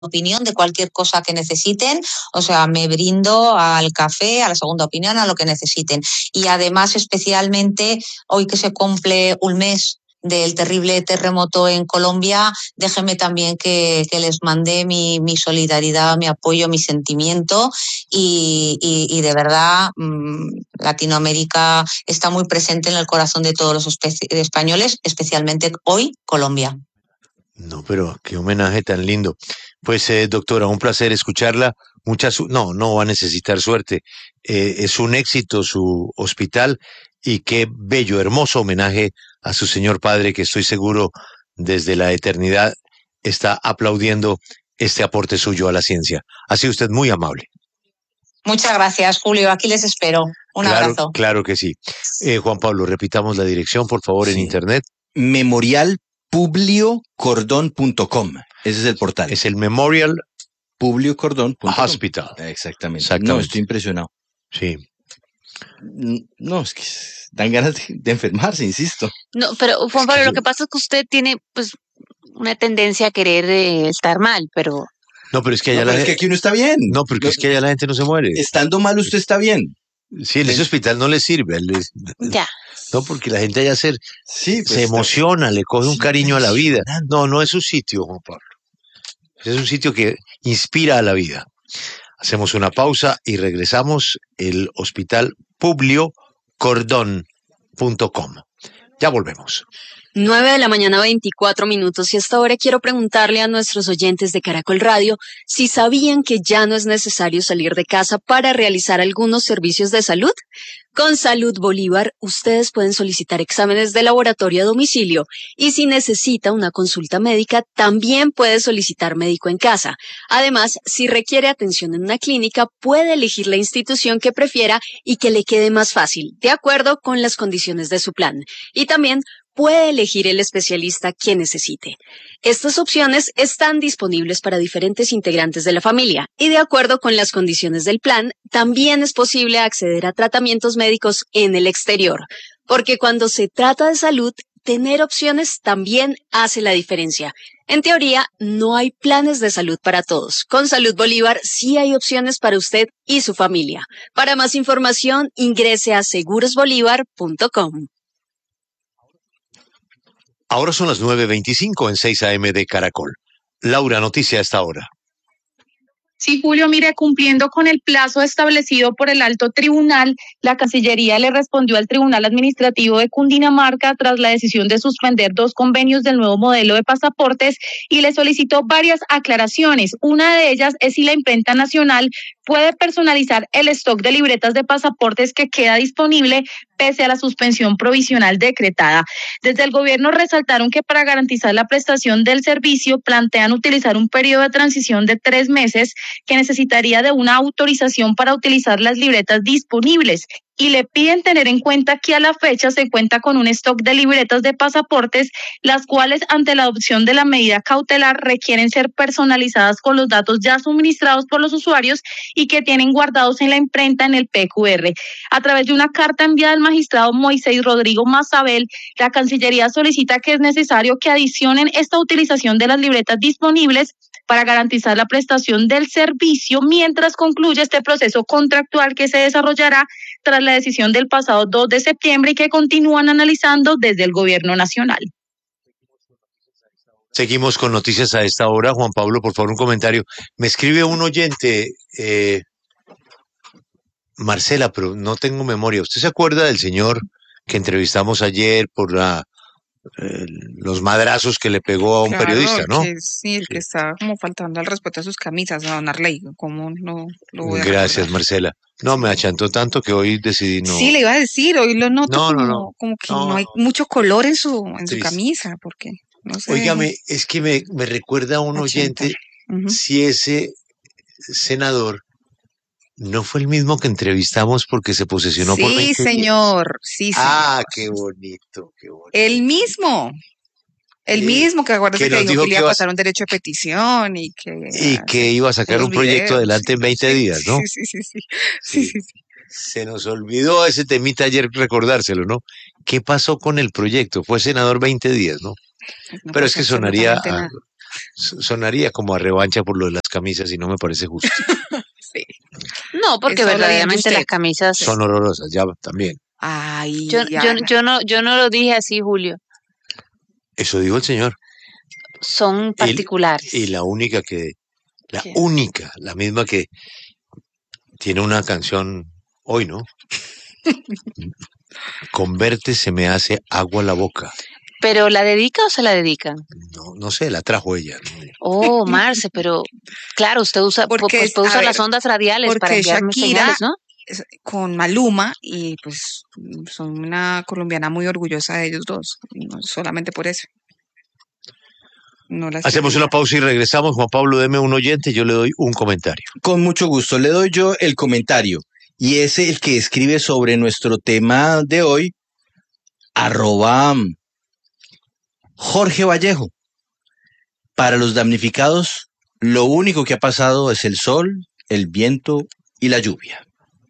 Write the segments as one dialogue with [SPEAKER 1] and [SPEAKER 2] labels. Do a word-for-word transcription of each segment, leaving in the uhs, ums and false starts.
[SPEAKER 1] opinión de cualquier cosa que necesiten, o sea, me brindo al café, a la segunda opinión, a lo que necesiten. Y además, especialmente hoy que se cumple un mes del terrible terremoto en Colombia, déjenme también que, que les mande mi, mi solidaridad, mi apoyo, mi sentimiento y, y, y de verdad mmm, Latinoamérica está muy presente en el corazón de todos los espe- españoles, especialmente hoy Colombia.
[SPEAKER 2] No, pero qué homenaje tan lindo. Pues, eh, doctora, un placer escucharla. Mucha su no, no va a necesitar suerte. Eh, es un éxito su hospital y qué bello, hermoso homenaje a su señor padre, que estoy seguro desde la eternidad está aplaudiendo este aporte suyo a la ciencia. Ha sido usted muy amable.
[SPEAKER 1] Muchas gracias, Julio. Aquí les espero. Un
[SPEAKER 2] claro,
[SPEAKER 1] abrazo.
[SPEAKER 2] Claro que sí. Eh, Juan Pablo, repitamos la dirección, por favor, sí. En internet.
[SPEAKER 3] Memorial Publio Cordón punto com. Ese es el portal.
[SPEAKER 2] Es el Memorial
[SPEAKER 3] Publio Cordón punto com.
[SPEAKER 2] Hospital.
[SPEAKER 3] Exactamente.
[SPEAKER 2] Exactamente.
[SPEAKER 3] No, estoy impresionado.
[SPEAKER 2] Sí.
[SPEAKER 3] No, es que dan ganas de, de enfermarse, insisto.
[SPEAKER 4] No, pero Juan Pablo, es que lo que pasa es que usted tiene pues una tendencia a querer eh, estar mal, pero...
[SPEAKER 2] No, pero es que allá
[SPEAKER 3] no,
[SPEAKER 2] la
[SPEAKER 3] pero
[SPEAKER 2] gente...
[SPEAKER 3] es que aquí uno está bien.
[SPEAKER 2] No, porque no, es que allá la gente no se muere.
[SPEAKER 3] Estando mal usted está bien.
[SPEAKER 2] Sí, en ese hospital no le sirve. Le...
[SPEAKER 4] Ya.
[SPEAKER 2] No, porque la gente allá se,
[SPEAKER 3] sí, pues
[SPEAKER 2] se emociona, está... le coge un cariño a la vida. No, no es un sitio, Juan Pablo. Es un sitio que inspira a la vida. Hacemos una pausa y regresamos. El hospital Publio Cordón punto com. Ya volvemos.
[SPEAKER 5] nueve de la mañana, veinticuatro minutos, y hasta ahora quiero preguntarle a nuestros oyentes de Caracol Radio si sabían que ya no es necesario salir de casa para realizar algunos servicios de salud. Con Salud Bolívar, ustedes pueden solicitar exámenes de laboratorio a domicilio y si necesita una consulta médica, también puede solicitar médico en casa. Además, si requiere atención en una clínica, puede elegir la institución que prefiera y que le quede más fácil, de acuerdo con las condiciones de su plan. Y también puede elegir el especialista que necesite. Estas opciones están disponibles para diferentes integrantes de la familia y de acuerdo con las condiciones del plan, también es posible acceder a tratamientos médicos en el exterior, porque cuando se trata de salud, tener opciones también hace la diferencia. En teoría, no hay planes de salud para todos. Con Salud Bolívar sí hay opciones para usted y su familia. Para más información, ingrese a seguros bolívar punto com.
[SPEAKER 2] Ahora son las nueve veinticinco en seis a eme de Caracol. Laura, noticia a esta hora.
[SPEAKER 6] Sí, Julio, mire, cumpliendo con el plazo establecido por el alto tribunal, la Cancillería le respondió al Tribunal Administrativo de Cundinamarca tras la decisión de suspender dos convenios del nuevo modelo de pasaportes y le solicitó varias aclaraciones. Una de ellas es si la imprenta nacional puede personalizar el stock de libretas de pasaportes que queda disponible pese a la suspensión provisional decretada. Desde el gobierno resaltaron que para garantizar la prestación del servicio plantean utilizar un periodo de transición de tres meses que necesitaría de una autorización para utilizar las libretas disponibles. Y le piden tener en cuenta que a la fecha se cuenta con un stock de libretas de pasaportes, las cuales ante la adopción de la medida cautelar requieren ser personalizadas con los datos ya suministrados por los usuarios y que tienen guardados en la imprenta en el P Q R. A través de una carta enviada al magistrado Moisés Rodrigo Mazabel, la Cancillería solicita que es necesario que adicionen esta utilización de las libretas disponibles para garantizar la prestación del servicio mientras concluye este proceso contractual que se desarrollará tras la decisión del pasado dos de septiembre y que continúan analizando desde el gobierno nacional.
[SPEAKER 2] Seguimos con noticias a esta hora. Juan Pablo, por favor, un comentario. Me escribe un oyente, eh, Marcela, pero no tengo memoria. ¿Usted se acuerda del señor que entrevistamos ayer por la Eh, los madrazos que le pegó a un
[SPEAKER 7] claro,
[SPEAKER 2] periodista, ¿no?
[SPEAKER 7] Que sí, el que está como faltando al respeto a sus camisas, a don Arley, ¿cómo no lo voy a
[SPEAKER 2] Gracias,
[SPEAKER 7] recordar?
[SPEAKER 2] Marcela. No, me achantó tanto que hoy decidí no.
[SPEAKER 7] Sí, le iba a decir, hoy lo noto
[SPEAKER 2] no,
[SPEAKER 7] como,
[SPEAKER 2] no, no.
[SPEAKER 7] como que
[SPEAKER 2] no,
[SPEAKER 7] no hay
[SPEAKER 2] no.
[SPEAKER 7] mucho color en su, en su
[SPEAKER 2] Triste.
[SPEAKER 7] camisa, porque no sé.
[SPEAKER 2] Óigame, es que me, me recuerda a un
[SPEAKER 7] ochenta.
[SPEAKER 2] oyente
[SPEAKER 7] Uh-huh.
[SPEAKER 2] si ese senador no fue el mismo que entrevistamos porque se posesionó
[SPEAKER 7] sí,
[SPEAKER 2] por veinte
[SPEAKER 7] señor.
[SPEAKER 2] días.
[SPEAKER 7] Sí, señor.
[SPEAKER 2] Ah, qué bonito, qué bonito.
[SPEAKER 7] El mismo. El
[SPEAKER 2] eh,
[SPEAKER 7] mismo que acuérdate
[SPEAKER 2] que,
[SPEAKER 7] que dijo
[SPEAKER 2] dijo
[SPEAKER 7] que le iba
[SPEAKER 2] que
[SPEAKER 7] a pasar un derecho de petición y que
[SPEAKER 2] y que iba a sacar un proyecto
[SPEAKER 7] videos,
[SPEAKER 2] adelante
[SPEAKER 7] sí,
[SPEAKER 2] en veinte
[SPEAKER 7] sí,
[SPEAKER 2] días, ¿no?
[SPEAKER 7] Sí, sí, sí, sí. sí, sí, sí.
[SPEAKER 2] Se nos olvidó ese temita ayer recordárselo, ¿no? ¿Qué pasó con el proyecto? Fue senador veinte días, ¿no?
[SPEAKER 7] No
[SPEAKER 2] Pero es que sonaría a, sonaría como a revancha por lo de las camisas y no me parece justo.
[SPEAKER 7] Sí.
[SPEAKER 4] No, porque
[SPEAKER 7] Eso lo
[SPEAKER 4] verdaderamente
[SPEAKER 7] dice
[SPEAKER 4] las
[SPEAKER 7] usted.
[SPEAKER 4] camisas
[SPEAKER 2] Son horrorosas, ya también.
[SPEAKER 7] Ay,
[SPEAKER 4] yo, yo,
[SPEAKER 7] Ana.
[SPEAKER 4] yo no yo no lo dije así, Julio.
[SPEAKER 2] Eso dijo el señor.
[SPEAKER 4] Son
[SPEAKER 2] Y,
[SPEAKER 4] particulares.
[SPEAKER 2] y la única que, la
[SPEAKER 4] ¿Qué?
[SPEAKER 2] única, la misma que tiene una canción hoy, ¿no? Con verte se me hace agua la boca.
[SPEAKER 4] ¿Pero la dedica o se la dedican?
[SPEAKER 2] No, no sé, la trajo ella, ¿no?
[SPEAKER 4] Oh, Marce, pero claro, usted usa, pu-
[SPEAKER 7] Porque
[SPEAKER 4] pues
[SPEAKER 7] es-
[SPEAKER 4] puede
[SPEAKER 7] a
[SPEAKER 4] usar
[SPEAKER 7] ver,
[SPEAKER 4] las ondas radiales para
[SPEAKER 7] porque
[SPEAKER 4] enviarme
[SPEAKER 7] Shakira
[SPEAKER 4] señales, ¿no?
[SPEAKER 7] es- con Maluma y pues son una colombiana muy orgullosa de ellos dos, no solamente por eso. No las
[SPEAKER 2] Hacemos una
[SPEAKER 7] critica.
[SPEAKER 2] pausa y regresamos. Juan Pablo, deme un oyente, yo le doy un comentario.
[SPEAKER 3] Con mucho gusto. Le doy yo el comentario. Y es el que escribe sobre nuestro tema de hoy, arroba Jorge Vallejo. Para los damnificados, lo único que ha pasado es el sol, el viento y la lluvia.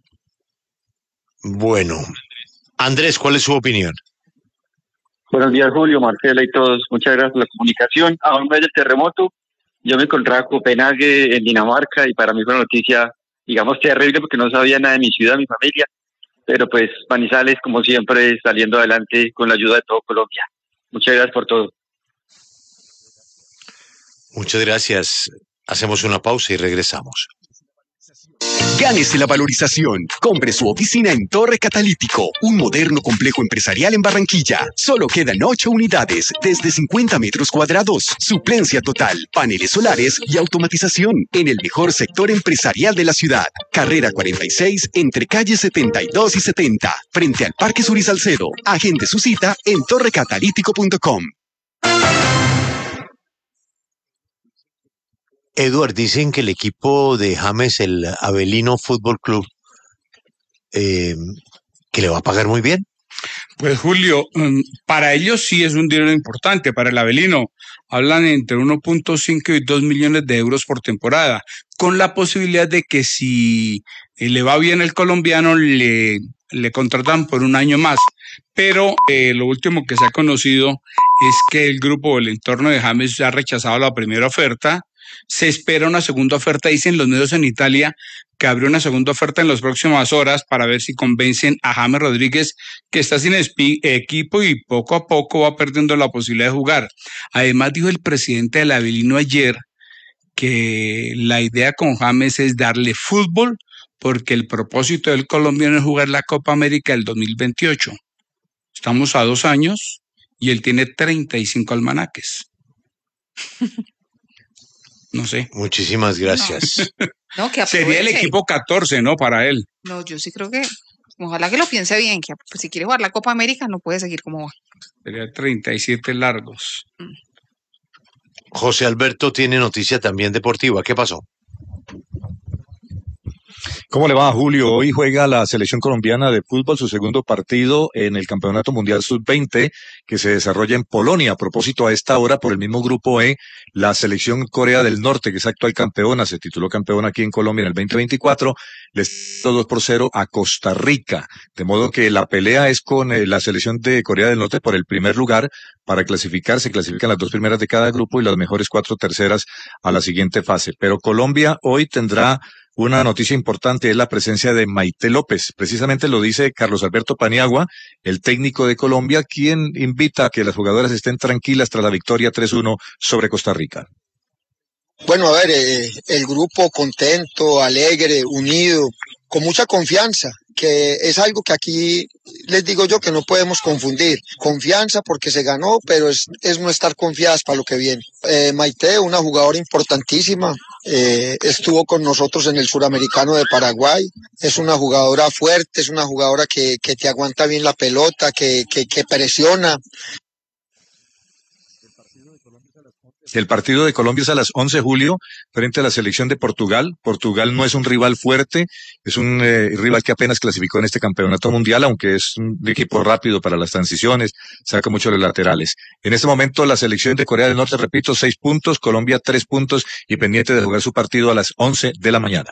[SPEAKER 2] Bueno, Andrés, ¿cuál es su opinión?
[SPEAKER 8] Buenos días, Julio, Marcela y todos. Muchas gracias por la comunicación. A un mes del terremoto, yo me encontraba en Copenhague, en Dinamarca, y para mí fue una noticia, digamos, terrible porque no sabía nada de mi ciudad, mi familia. Pero pues Manizales, como siempre, saliendo adelante con la ayuda de todo Colombia. Muchas gracias por todo.
[SPEAKER 2] Muchas gracias. Hacemos una pausa y regresamos.
[SPEAKER 9] Gánese la valorización. Compre su oficina en Torre Catalítico, un moderno complejo empresarial en Barranquilla. Solo quedan ocho unidades, desde cincuenta metros cuadrados, suplencia total, paneles solares y automatización en el mejor sector empresarial de la ciudad. Carrera cuarenta y seis, entre calles setenta y dos y setenta, frente al Parque Sur y Salcedo. Agende su cita en torre catalítico punto com.
[SPEAKER 2] Edward, dicen que el equipo de James, el Avelino Fútbol Club, eh, que le va a pagar muy bien.
[SPEAKER 10] Pues Julio, mm, para ellos sí es un dinero importante, para el Avelino hablan entre uno punto cinco y dos millones de euros por temporada, con la posibilidad de que si eh, le va bien el colombiano le, le contratan por un año más. Pero eh, lo último que se ha conocido es que el grupo del entorno de James ya ha rechazado la primera oferta. Se espera una segunda oferta, dicen los medios en Italia, que abrió una segunda oferta en las próximas horas para ver si convencen a James Rodríguez, que está sin espi- equipo y poco a poco va perdiendo la posibilidad de jugar. Además, dijo el presidente del Avelino ayer que la idea con James es darle fútbol porque el propósito del colombiano es jugar la Copa América del dos mil veintiocho. Estamos a dos años y él tiene treinta y cinco almanaques. No sé.
[SPEAKER 2] Muchísimas gracias.
[SPEAKER 7] No, que
[SPEAKER 10] Sería el
[SPEAKER 7] aproveche.
[SPEAKER 10] equipo catorce, ¿no? Para él.
[SPEAKER 7] No, yo sí creo que, ojalá que lo piense bien, que pues, si quiere jugar la Copa América no puede seguir como va.
[SPEAKER 10] Sería treinta y siete largos.
[SPEAKER 2] José Alberto tiene noticia también deportiva. ¿Qué pasó?
[SPEAKER 11] ¿Cómo le va, Julio? Hoy juega la selección colombiana de fútbol su segundo partido en el Campeonato Mundial sub veinte que se desarrolla en Polonia. A propósito, a esta hora, por el mismo grupo E, la selección Corea del Norte, que es actual campeona, se tituló campeona aquí en Colombia en el veinte veinticuatro, les dio dos por cero a Costa Rica. De modo que la pelea es con eh, la selección de Corea del Norte por el primer lugar para clasificar. Se clasifican las dos primeras de cada grupo y las mejores cuatro terceras a la siguiente fase. Pero Colombia hoy tendrá una noticia importante, es la presencia de Maite López. Precisamente lo dice Carlos Alberto Paniagua, el técnico de Colombia, quien invita a que las jugadoras estén tranquilas tras la victoria tres uno sobre Costa Rica.
[SPEAKER 12] Bueno, a ver, eh, el grupo contento, alegre, unido, con mucha confianza, que es algo que aquí les digo yo que no podemos confundir. Confianza porque se ganó, pero es, es no estar confiadas para lo que viene. Eh, Maite, una jugadora importantísima, eh, estuvo con nosotros en el Suramericano de Paraguay, es una jugadora fuerte, es una jugadora que, que te aguanta bien la pelota, que, que, que presiona.
[SPEAKER 11] El partido de Colombia es a las once de julio frente a la selección de Portugal. Portugal no es un rival fuerte, es un eh, rival que apenas clasificó en este campeonato mundial, aunque es un equipo rápido para las transiciones, saca mucho los laterales. En este momento la selección de Corea del Norte, repito, seis puntos, Colombia tres puntos y pendiente de jugar su partido a las once de la mañana.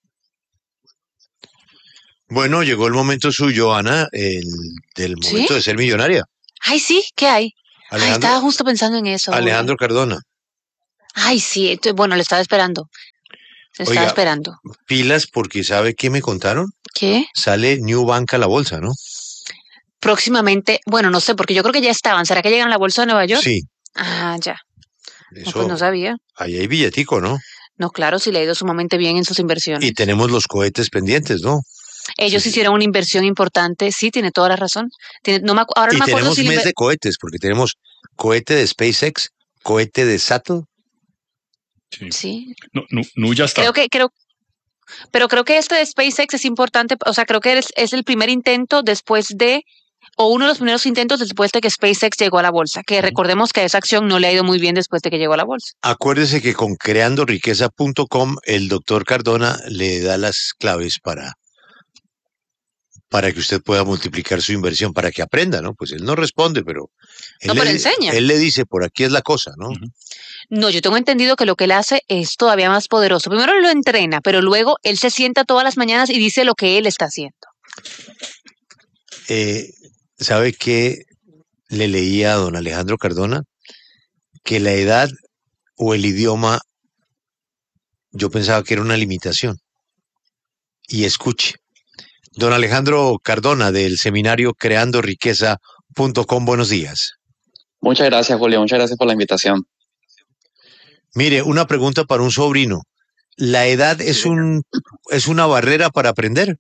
[SPEAKER 2] Bueno, llegó el momento suyo, Ana, el del momento
[SPEAKER 4] ¿Sí?
[SPEAKER 2] de ser millonaria.
[SPEAKER 4] Ay, sí, ¿qué hay? Ay,
[SPEAKER 2] Alejandro,
[SPEAKER 4] estaba justo pensando en eso.
[SPEAKER 2] Alejandro Cardona.
[SPEAKER 4] Ay, sí, entonces, bueno, le estaba esperando. Le estaba
[SPEAKER 2] Oiga,
[SPEAKER 4] esperando.
[SPEAKER 2] pilas porque ¿sabe qué me contaron?
[SPEAKER 4] ¿Qué?
[SPEAKER 2] Sale New Bank a la bolsa, ¿no?
[SPEAKER 4] Próximamente, bueno, no sé, porque yo creo que ya estaban. ¿Será que llegan a la bolsa de Nueva York?
[SPEAKER 2] Sí,
[SPEAKER 4] Ah, ya. No,
[SPEAKER 2] eso,
[SPEAKER 4] pues no sabía.
[SPEAKER 2] ahí hay billetico, ¿no?
[SPEAKER 4] No, claro, sí le ha ido sumamente bien en sus inversiones.
[SPEAKER 2] Y tenemos los cohetes pendientes, ¿no?
[SPEAKER 4] Ellos
[SPEAKER 2] Sí, sí.
[SPEAKER 4] hicieron una inversión importante, sí, tiene toda la razón. Tiene, no me, acu- ahora no
[SPEAKER 2] Y
[SPEAKER 4] me acuerdo
[SPEAKER 2] tenemos
[SPEAKER 4] si... la
[SPEAKER 2] mes
[SPEAKER 4] inver-
[SPEAKER 2] de cohetes, porque tenemos cohete de SpaceX, cohete de Shuttle.
[SPEAKER 4] Sí.
[SPEAKER 11] No, no, no, ya está.
[SPEAKER 4] Creo que, creo, pero creo que este de SpaceX es importante, o sea, creo que es, es el primer intento después de, o uno de los primeros intentos después de que SpaceX llegó a la bolsa, que recordemos que esa acción no le ha ido muy bien después de que llegó a la bolsa.
[SPEAKER 2] Acuérdese que con creando riqueza punto com el doctor Cardona le da las claves para, para que usted pueda multiplicar su inversión, para que aprenda, ¿no? Pues él no responde, pero él,
[SPEAKER 4] No, pero
[SPEAKER 2] le,
[SPEAKER 4] enseña.
[SPEAKER 2] él le dice, por aquí es la cosa, ¿no?
[SPEAKER 4] No, yo tengo entendido que lo que él hace es todavía más poderoso. Primero lo entrena, pero luego él se sienta todas las mañanas y dice lo que él está haciendo.
[SPEAKER 2] Eh, ¿Sabe qué le leía a don Alejandro Cardona? Que la edad o el idioma, yo pensaba que era una limitación. Y escuche. Don Alejandro Cardona del seminario creando riqueza punto com, buenos días.
[SPEAKER 13] Muchas gracias, Julio. Muchas gracias por la invitación.
[SPEAKER 2] Mire, una pregunta para un sobrino. ¿La edad es un es una barrera para aprender?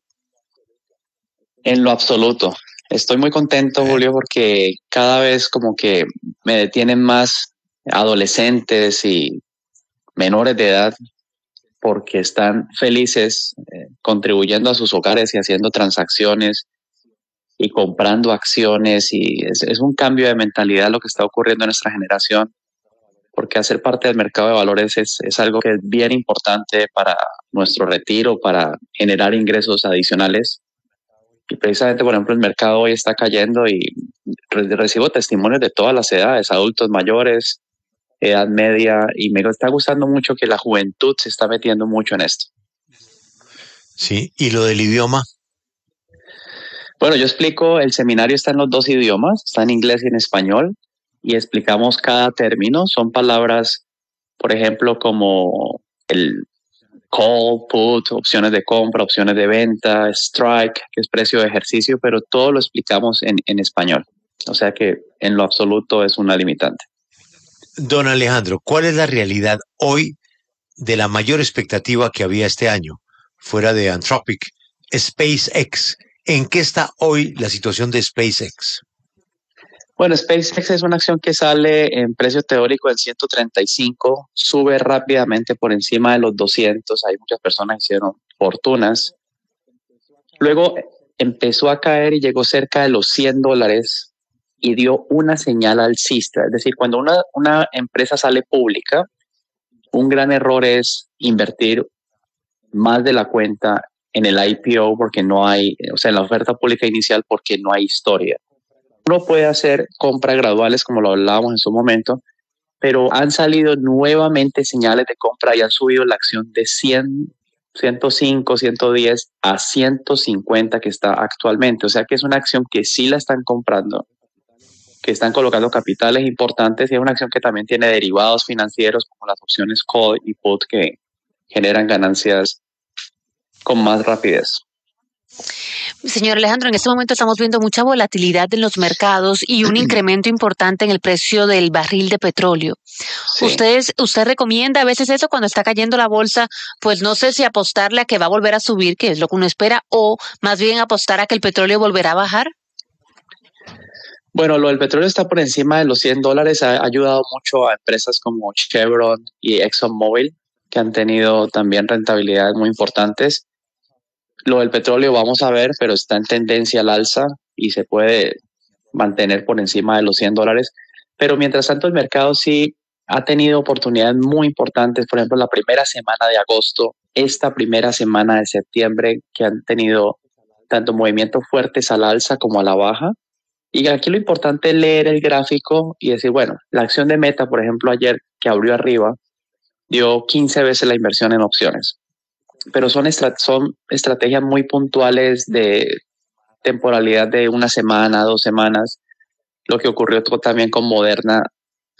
[SPEAKER 13] En lo absoluto. Estoy muy contento, Julio, porque cada vez como que me detienen más adolescentes y menores de edad porque están felices eh, contribuyendo a sus hogares y haciendo transacciones y comprando acciones, y es, es un cambio de mentalidad lo que está ocurriendo en nuestra generación, porque hacer parte del mercado de valores es, es algo que es bien importante para nuestro retiro, para generar ingresos adicionales. Y precisamente, por ejemplo, el mercado hoy está cayendo y re- recibo testimonios de todas las edades, adultos mayores, edad media, y me está gustando mucho que la juventud se está metiendo mucho en esto.
[SPEAKER 2] Sí, y lo del idioma.
[SPEAKER 13] Bueno, yo explico, el seminario está en los dos idiomas, está en inglés y en español, y explicamos cada término. Son palabras, por ejemplo, como el call, put, opciones de compra, opciones de venta, strike, que es precio de ejercicio, pero todo lo explicamos en, en español. O sea que en lo absoluto es una limitante.
[SPEAKER 2] Don Alejandro, ¿cuál es la realidad hoy de la mayor expectativa que había este año, fuera de Anthropic, SpaceX? ¿En qué está hoy la situación de SpaceX?
[SPEAKER 13] Bueno, SpaceX es una acción que sale en precio teórico en ciento treinta y cinco, sube rápidamente por encima de los doscientos, hay muchas personas que hicieron fortunas. Luego empezó a caer y llegó cerca de los cien dólares y dio una señal alcista. Es decir, cuando una, una empresa sale pública, un gran error es invertir más de la cuenta en el I P O porque no hay, o sea, en la oferta pública inicial porque no hay historia. Uno puede hacer compras graduales como lo hablábamos en su momento, pero han salido nuevamente señales de compra y han subido la acción de cien, ciento cinco, ciento diez a ciento cincuenta que está actualmente. O sea que es una acción que sí la están comprando, que están colocando capitales importantes, y es una acción que también tiene derivados financieros como las opciones call y put que generan ganancias con más rapidez.
[SPEAKER 4] Señor Alejandro, en este momento estamos viendo mucha volatilidad en los mercados y un incremento importante en el precio del barril de petróleo.
[SPEAKER 13] Sí.
[SPEAKER 4] ¿Usted, usted recomienda a veces eso cuando está cayendo la bolsa? Pues no sé si apostarle a que va a volver a subir, que es lo que uno espera, o más bien apostar a que el petróleo volverá a bajar.
[SPEAKER 13] Bueno, lo del petróleo está por encima de los cien dólares. Ha ayudado mucho a empresas como Chevron y ExxonMobil, que han tenido también rentabilidades muy importantes. Lo del petróleo vamos a ver, pero está en tendencia al alza y se puede mantener por encima de los cien dólares. Pero mientras tanto el mercado sí ha tenido oportunidades muy importantes. Por ejemplo, la primera semana de agosto, esta primera semana de septiembre, que han tenido tanto movimientos fuertes al alza como a la baja. Y aquí lo importante es leer el gráfico y decir, bueno, la acción de Meta, por ejemplo, ayer que abrió arriba, dio quince veces la inversión en opciones. Pero son, estra- son estrategias muy puntuales de temporalidad de una semana, dos semanas. Lo que ocurrió también con Moderna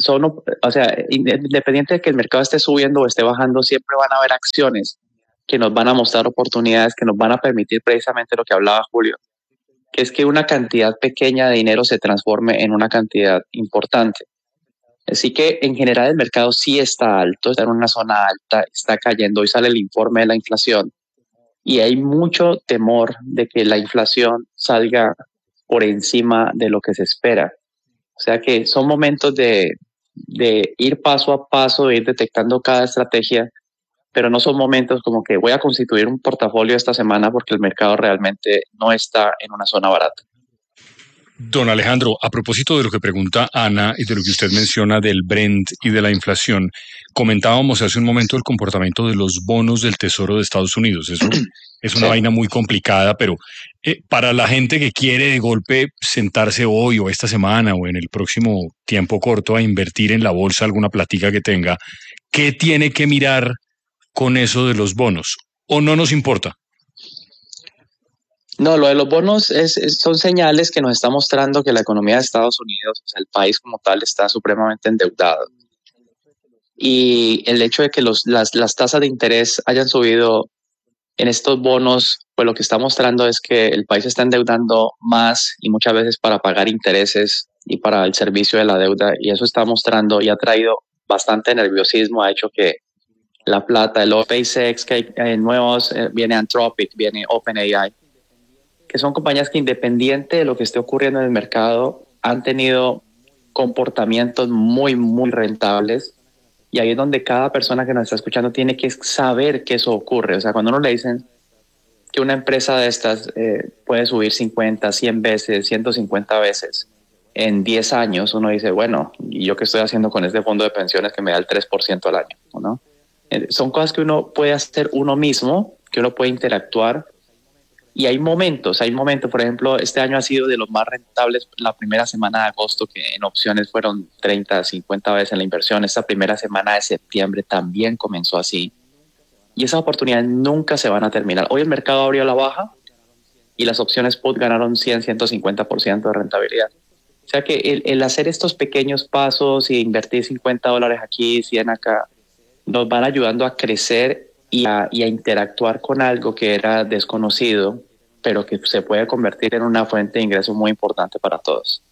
[SPEAKER 13] son, o sea, independiente de que el mercado esté subiendo o esté bajando, siempre van a haber acciones que nos van a mostrar oportunidades, que nos van a permitir precisamente lo que hablaba Julio, que es que una cantidad pequeña de dinero se transforme en una cantidad importante. Así que en general el mercado sí está alto, está en una zona alta, está cayendo. Hoy sale el informe de la inflación y hay mucho temor de que la inflación salga por encima de lo que se espera. O sea que son momentos de, de ir paso a paso, de ir detectando cada estrategia, pero no son momentos como que voy a constituir un portafolio esta semana porque el mercado realmente no está en una zona barata.
[SPEAKER 14] Don Alejandro, a propósito de lo que pregunta Ana y de lo que usted menciona del Brent y de la inflación, comentábamos hace un momento el comportamiento de los bonos del Tesoro de Estados Unidos. Eso es una sí. vaina muy complicada, pero eh, para la gente que quiere de golpe sentarse hoy o esta semana o en el próximo tiempo corto a invertir en la bolsa alguna platica que tenga, ¿qué tiene que mirar con eso de los bonos? ¿O no nos importa?
[SPEAKER 13] No, lo de los bonos es, es, son señales que nos está mostrando que la economía de Estados Unidos, o sea, el país como tal, está supremamente endeudado. Y el hecho de que los, las, las tasas de interés hayan subido en estos bonos, pues lo que está mostrando es que el país está endeudando más y muchas veces para pagar intereses y para el servicio de la deuda. Y eso está mostrando y ha traído bastante nerviosismo, ha hecho que la plata, el SpaceX, que hay nuevos, eh, viene Anthropic, viene OpenAI, que son compañías que independiente de lo que esté ocurriendo en el mercado, han tenido comportamientos muy, muy rentables. Y ahí es donde cada persona que nos está escuchando tiene que saber que eso ocurre. O sea, cuando uno le dicen que una empresa de estas eh, puede subir cincuenta, cien veces, ciento cincuenta veces en diez años, uno dice, bueno, ¿y yo qué estoy haciendo con este fondo de pensiones que me da el tres por ciento al año? ¿No? Eh, son cosas que uno puede hacer uno mismo, que uno puede interactuar. Y hay momentos, hay momentos, por ejemplo, este año ha sido de los más rentables la primera semana de agosto, que en opciones fueron treinta, cincuenta veces en la inversión. Esta primera semana de septiembre también comenzó así. Y esas oportunidades nunca se van a terminar. Hoy el mercado abrió a la baja y las opciones put ganaron cien, ciento cincuenta por ciento de rentabilidad. O sea que el, el hacer estos pequeños pasos y invertir cincuenta dólares aquí, cien acá, nos van ayudando a crecer Y a, y a interactuar con algo que era desconocido, pero que se puede convertir en una fuente de ingresos muy importante para todos.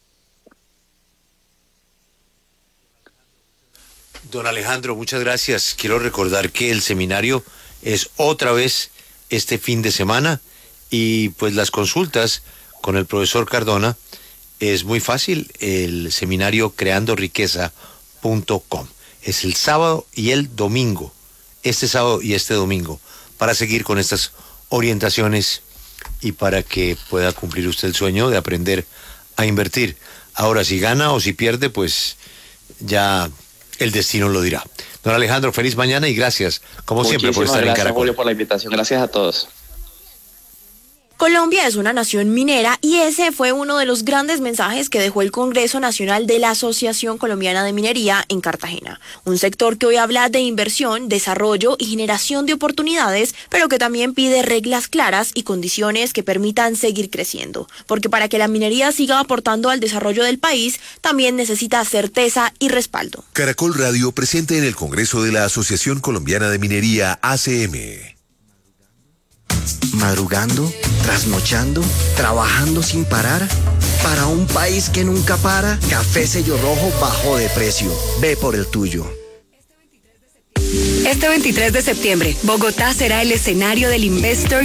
[SPEAKER 2] Don Alejandro, muchas gracias. Quiero recordar que el seminario es otra vez este fin de semana y pues las consultas con el profesor Cardona es muy fácil. El seminario creando riqueza punto com. Es el sábado y el domingo. Este sábado y este domingo, para seguir con estas orientaciones y para que pueda cumplir usted el sueño de aprender a invertir. Ahora, si gana o si pierde, pues ya el destino lo dirá. Don Alejandro, feliz mañana y gracias, como
[SPEAKER 13] Muchísimas
[SPEAKER 2] siempre, por estar
[SPEAKER 13] gracias,
[SPEAKER 2] en Caracol.
[SPEAKER 13] Julio, por la invitación. Gracias a todos.
[SPEAKER 15] Colombia es una nación minera y ese fue uno de los grandes mensajes que dejó el Congreso Nacional de la Asociación Colombiana de Minería en Cartagena. Un sector que hoy habla de inversión, desarrollo y generación de oportunidades, pero que también pide reglas claras y condiciones que permitan seguir creciendo. Porque para que la minería siga aportando al desarrollo del país, también necesita certeza y respaldo.
[SPEAKER 16] Caracol Radio presente en el Congreso de la Asociación Colombiana de Minería, A C M.
[SPEAKER 17] Madrugando, trasnochando, trabajando sin parar. Para un país que nunca para, Café Sello Rojo bajó de precio. Ve por el tuyo.
[SPEAKER 18] Este veintitrés de septiembre, Bogotá será el escenario del Investor